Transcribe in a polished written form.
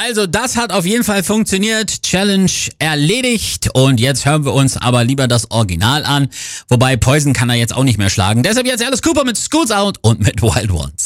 Also das hat auf jeden Fall funktioniert. Challenge erledigt. Und jetzt hören wir uns aber lieber das Original an. Wobei Poison kann er jetzt auch nicht mehr schlagen. Deshalb jetzt Alice Cooper mit Schools Out und mit Wild Ones.